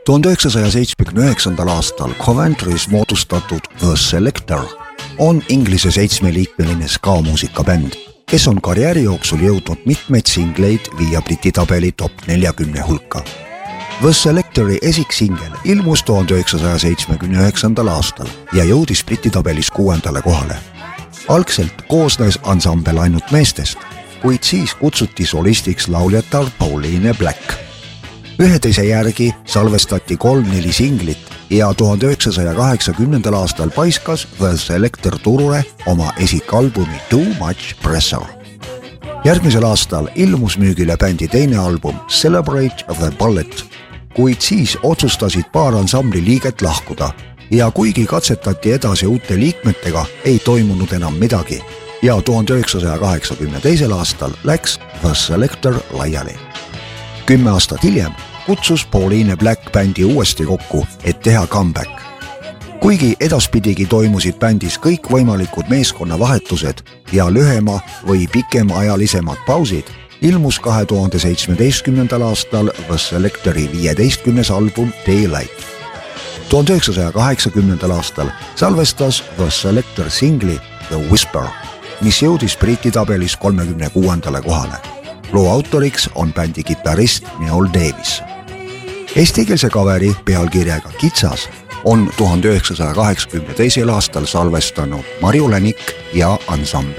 1979. aastal Coventry's moodustatud The Selector on Inglise 7-liikmeline ska-muusikabänd, kes on karjääri jooksul jõudnud mitmeid singleid viia Briti tabeli top 40 hulka. The Selectori esiksingel ilmus 1979. aastal ja jõudis Briti tabelis 6. kohale. Algselt koosnes ansambel ainult meestest, kuid siis kutsuti solistiks lauljatar Pauline Black. Ühe teise järgi salvestati 3-4 singlit ja 1980. aastal paiskas The Selector turule oma esikalbumi Too Much Pressure. Järgmisel aastal ilmus müügile bändi teine album Celebrate the Bullet, kuid siis otsustasid paar ansambli liiget lahkuda ja kuigi katsetati edasi uute liikmetega, ei toimunud enam midagi ja 1982. aastal läks The Selector laiali. 10 aastat hiljem kutsus Pauline Black bändi uuesti kokku, et teha comeback. Kuigi edaspidigi toimusid bändis kõikvõimalikud meeskonnavahetused ja lühema või pikemaajalisemad pausid, ilmus 2017. aastal The Selectori 15. album Daylight. 1980. aastal salvestas The Selector singli The Whisper, mis jõudis Briti tabelis 36. kohale. Loo autoriks on bändi kitarrist Neil Davis. Eestikeelse kaveri pealkirjaga Kitsas on 1982. aastal salvestanud Marju Länik ja ansambel.